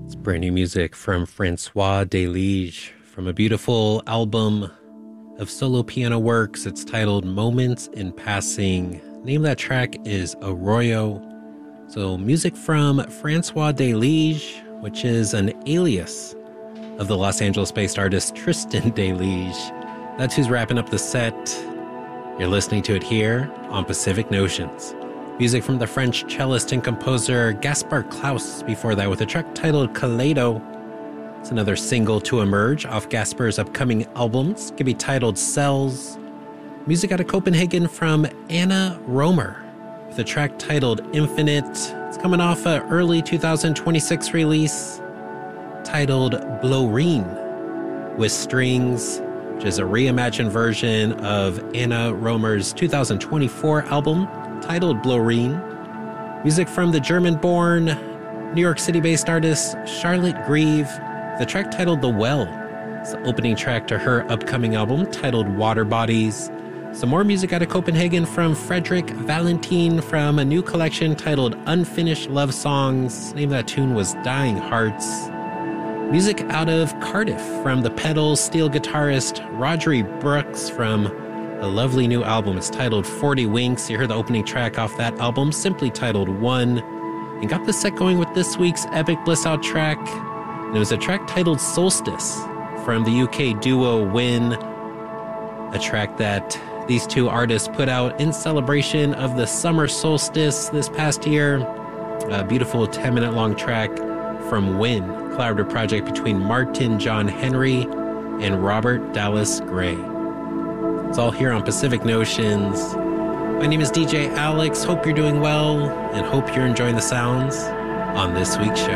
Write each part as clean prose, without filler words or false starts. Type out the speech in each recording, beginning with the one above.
Brand new music from Francois Delige from a beautiful album of solo piano works. It's titled Moments in Passing. Name of that track is Arroyo. So music from Francois Delige, which is an alias of the Los Angeles-based artist Tristan Delige. That's who's wrapping up the set. You're listening to it here on Pacific Notions. Music from the French cellist and composer Gaspard Klaus before that with a track titled Kaleido. It's another single to emerge off Gaspard's upcoming albums. It's going to be titled Cells. Music out of Copenhagen from Anna Romer with a track titled Infinite. It's coming off an early 2026 release titled Blorine with Strings, which is a reimagined version of Anna Romer's 2024 album titled Blorine. Music from the German-born, New York City-based artist Charlotte Grieve, the track titled The Well. It's the opening track to her upcoming album titled Water Bodies. Some more music out of Copenhagen from Frederick Valentin from a new collection titled Unfinished Love Songs. The name of that tune was Dying Hearts. Music out of Cardiff from the pedal steel guitarist Rodri Brooks from a lovely new album. It's titled 40 Winks. You heard the opening track off that album, simply titled One, and got the set going with this week's Epic Bliss Out track. And it was a track titled Solstice from the UK duo Win, a track that these two artists put out in celebration of the summer solstice this past year. A beautiful 10-minute long track from Win, collaborative project between Martin John Henry and Robert Dallas Gray. It's all here on Pacific Notions. My name is DJ Alex. Hope you're doing well and hope you're enjoying the sounds on this week's show.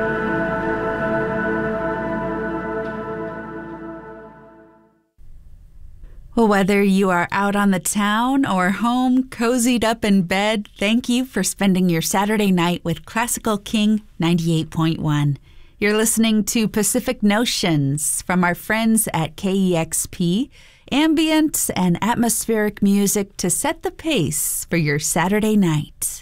Well, whether you are out on the town or home, cozied up in bed, thank you for spending your Saturday night with Classical King 98.1. You're listening to Pacific Notions from our friends at KEXP, ambient and atmospheric music to set the pace for your Saturday night.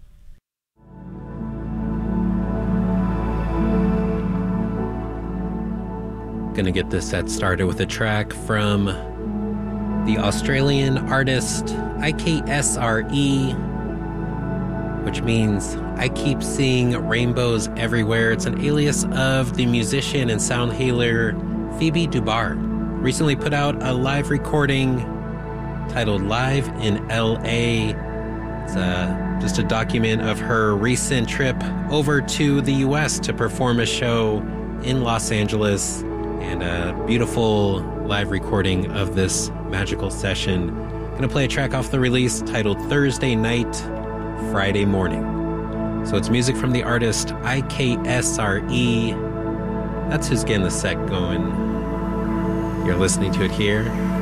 Gonna get this set started with a track from the Australian artist IKSRE, which means I Keep Seeing Rainbows Everywhere. It's an alias of the musician and sound healer Phoebe Dubar. Recently put out a live recording titled Live in LA. It's just a document of her recent trip over to the US to perform a show in Los Angeles, and a beautiful live recording of this magical session. Gonna play a track off the release titled Thursday Night, Friday Morning. So it's music from the artist IKSRE. That's who's getting the set going. You're listening to it here